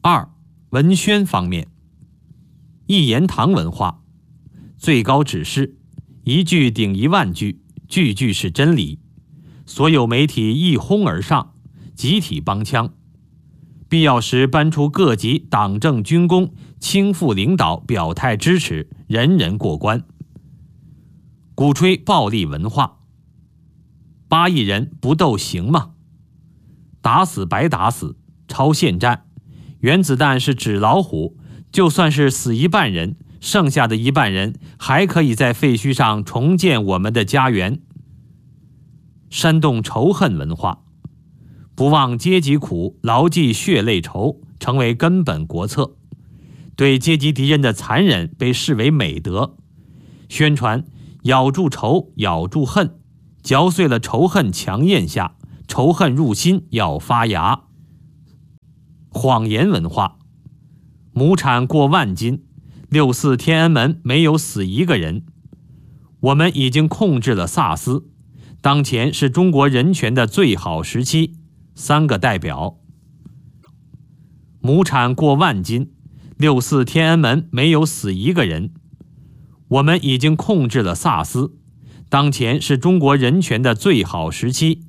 二、文宣方面，一言堂文化，最高指示，一句顶10000句，句句是真理。所有媒体一哄而上，集体帮腔，必要时搬出各级党政军工倾覆领导表态支持，人人过关。鼓吹暴力文化，8亿人不斗行吗？打死白打死，超限战，原子弹是纸老虎，就算是死1半人，剩下的1半人还可以在废墟上重建我们的家园。煽动仇恨文化，不忘阶级苦，牢记血泪仇，成为根本国策。对阶级敌人的残忍被视为美德，宣传咬住仇，咬住恨，嚼碎了仇恨强咽下，仇恨入心要发芽。谎言文化，亩产过10000斤，6·4天安门没有死1个人。我们已经控制了萨斯，当前是中国人权的最好时期。3个代表。亩产过10000斤，6·4天安门没有死1个人。我们已经控制了萨斯，当前是中国人权的最好时期。